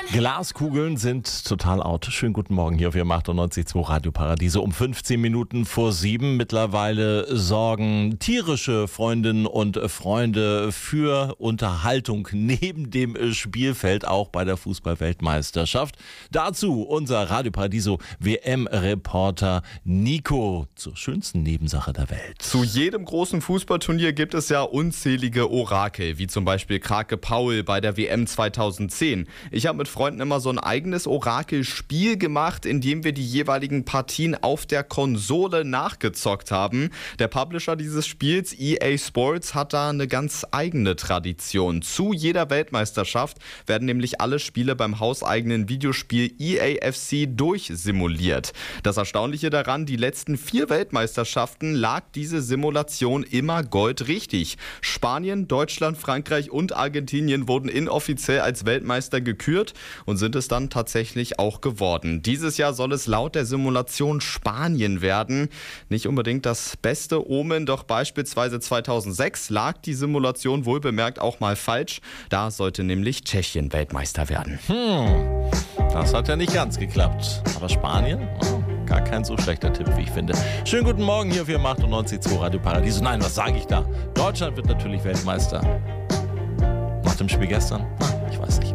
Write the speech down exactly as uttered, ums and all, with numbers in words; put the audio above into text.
Glaskugeln sind total out. Schönen guten Morgen hier auf Ihrem achtundneunzig Komma zwei Radio Paradiese um fünfzehn Minuten vor sieben. Mittlerweile sorgen tierische Freundinnen und Freunde für Unterhaltung neben dem Spielfeld, auch bei der Fußball-Weltmeisterschaft. Dazu unser Radio Paradiso W M-Reporter Nico zur schönsten Nebensache der Welt. Zu jedem großen Fußballturnier gibt es ja unzählige Orakel, wie zum Beispiel Krake Paul bei der W M zweitausendzehn. Ich habe mit Freunden immer so ein eigenes Orakelspiel gemacht, in dem wir die jeweiligen Partien auf der Konsole nachgezockt haben. Der Publisher dieses Spiels, E A Sports, hat da eine ganz eigene Tradition. Zu jeder Weltmeisterschaft werden nämlich alle Spiele beim hauseigenen Videospiel E A F C durchsimuliert. Das Erstaunliche daran, die letzten vier Weltmeisterschaften lag diese Simulation immer goldrichtig. Spanien, Deutschland, Frankreich und Argentinien wurden inoffiziell als Weltmeister gekürt und sind es dann tatsächlich auch geworden. Dieses Jahr soll es laut der Simulation Spanien werden. Nicht unbedingt das beste Omen, doch beispielsweise zweitausendsechs lag die Simulation wohlbemerkt auch mal falsch. Da sollte nämlich Tschechien Weltmeister werden. Hm, das hat ja nicht ganz geklappt. Aber Spanien? Oh, gar kein so schlechter Tipp, wie ich finde. Schönen guten Morgen hier auf Ihrem achtundneunzig Komma zwei Radio Paradiese. Nein, was sage ich da? Deutschland wird natürlich Weltmeister. Nach dem Spiel gestern? Ich weiß nicht.